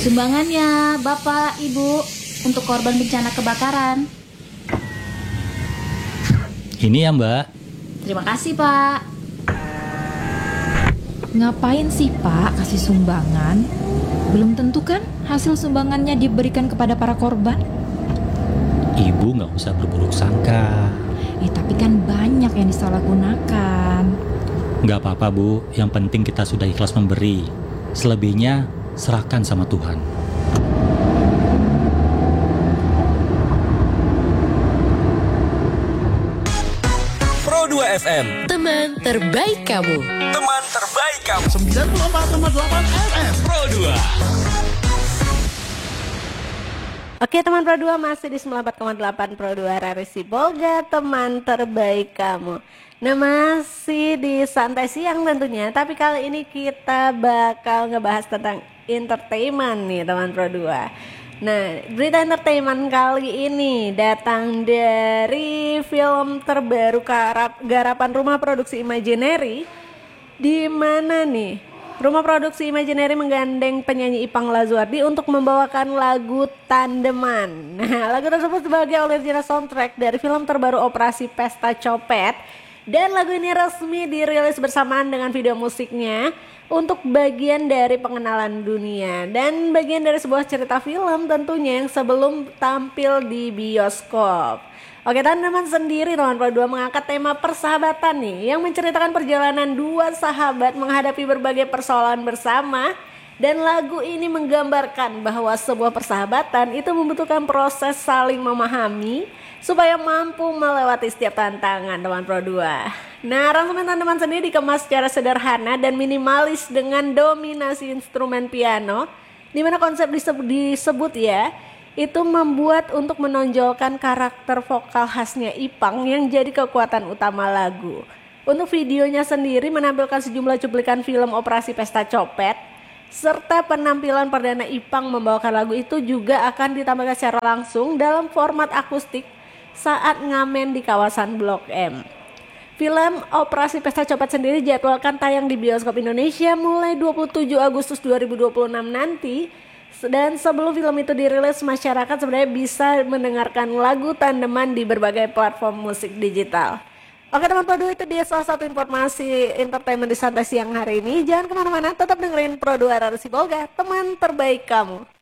Sumbangannya Bapak, Ibu, untuk korban bencana kebakaran. Ini ya Mbak. Terima kasih Pak. Ngapain sih Pak kasih sumbangan? Belum tentu kan hasil sumbangannya diberikan kepada para korban? Ibu nggak usah berburuk sangka. Tapi kan banyak yang disalahgunakan. Nggak apa-apa Bu, yang penting kita sudah ikhlas memberi. Selebihnya serahkan sama Tuhan. Pro2 FM, Teman terbaik kamu. teman terbaik kamu. 94,8 FM Pro2. Oke teman Pro2, masih di 94,8 Pro2 Rari Sibolga, teman terbaik kamu. Nah masih di santai siang tentunya, tapi kali ini kita bakal ngebahas tentang entertainment nih teman Pro2. Nah berita entertainment kali ini datang dari film terbaru garapan Rumah Produksi Imaginary, di mana nih Rumah Produksi Imaginary menggandeng penyanyi Ipang Lazuardi untuk membawakan lagu Tandeman. Nah, lagu tersebut sebagai original soundtrack dari film terbaru Operasi Pesta Copet. Dan lagu ini resmi dirilis bersamaan dengan video musiknya untuk bagian dari pengenalan dunia dan bagian dari sebuah cerita film tentunya yang sebelum tampil di bioskop. Oke, Tandeman sendiri teman Pro2 mengangkat tema persahabatan nih, yang menceritakan perjalanan dua sahabat menghadapi berbagai persoalan bersama. Dan lagu ini menggambarkan bahwa sebuah persahabatan itu membutuhkan proses saling memahami supaya mampu melewati setiap tantangan teman Pro2. Nah, aransemen Tandeman sendiri dikemas secara sederhana dan minimalis dengan dominasi instrumen piano, di mana konsep disebut ya, itu membuat untuk menonjolkan karakter vokal khasnya Ipang yang jadi kekuatan utama lagu. Untuk videonya sendiri menampilkan sejumlah cuplikan film Operasi Pesta Copet, serta penampilan perdana Ipang membawakan lagu itu juga akan ditampilkan secara langsung dalam format akustik saat ngamen di kawasan Blok M. Film Operasi Pesta Copet sendiri dijadwalkan tayang di bioskop Indonesia mulai 27 Agustus 2026 nanti. Dan sebelum film itu dirilis, masyarakat sebenarnya bisa mendengarkan lagu Tandeman di berbagai platform musik digital. Oke teman Pro2, itu dia salah satu informasi entertainment di santai siang hari ini. Jangan kemana-mana, tetap dengerin Pro2 Rari Sibolga, teman terbaik kamu.